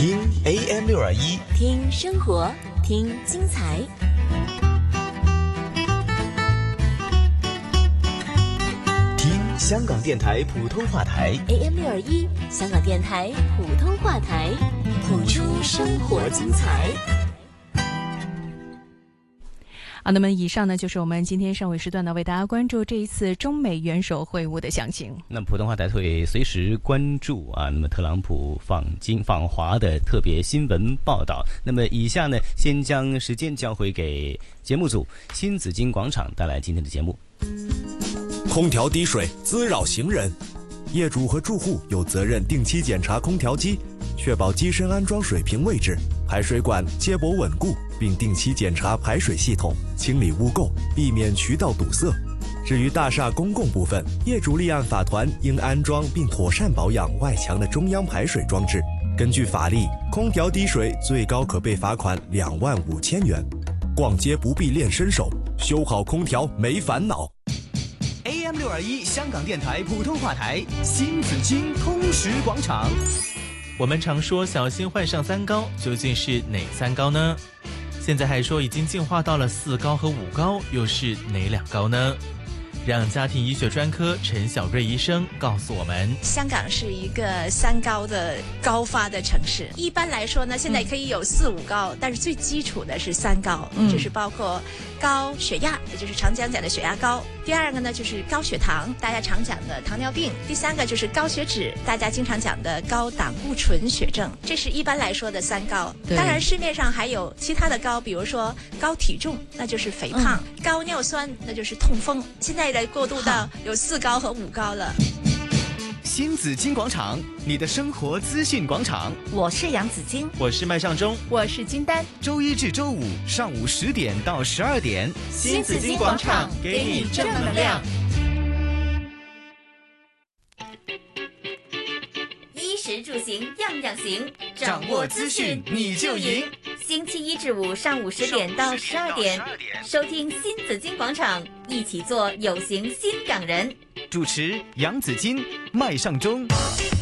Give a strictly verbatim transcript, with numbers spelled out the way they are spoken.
听 A M 六二一， 听生活，听精彩。 听香港电台普通话台 A M 六二一，香港电台普通话台，谱出生活精彩。 好，那么以上呢就是我们今天上午时段呢为大家关注这一次中美元首会晤的详情。 那普通话台会随时关注啊，那么特朗普访京访华的特别新闻报道。那么以下呢，先将时间交回给节目组新紫金广场带来今天的节目。 空调滴水滋扰行人，业主和住户有责任定期检查空调机，确保机身安装水平位置，排水管接驳稳固，并定期检查排水系统，清理污垢，避免渠道堵塞。至于大厦公共部分，业主立案法团应安装并妥善保养外墙的中央排水装置。根据法例，空调滴水最高可被罚款两万五千元。逛街不必练身手，修好空调没烦恼。 A M 六二一香港电台普通话台新紫金通识广场。 我们常说小心患上三高，究竟是哪三高呢？现在还说已经进化到了四高和五高，又是哪两高呢？让家庭医学专科陈小瑞医生告诉我们。 香港是一个三高的高发的城市，一般来说呢，现在可以有四五高，嗯、但是最基础的是三高，嗯、就是包括高血压，也就是常讲讲的血压高；第二个呢就是高血糖，大家常讲的糖尿病；第三个就是高血脂，大家经常讲的高胆固醇血症。这是一般来说的三高。当然市面上还有其他的高，比如说高体重，那就是肥胖；嗯、高尿酸，那就是痛风。现在来过渡到有四高和五高了。 新紫金广场，你的生活资讯广场。 我是杨紫金， 我是麦尚中， 我是金丹。 周一至周五上午十点到十二点， 新紫金广场给你正能量。 衣食住行样样行， 掌握资讯你就赢。 星期一至五上午十点到十二点，收听新紫金广场，一起做有型新港人。 主持杨紫金、麦尚中。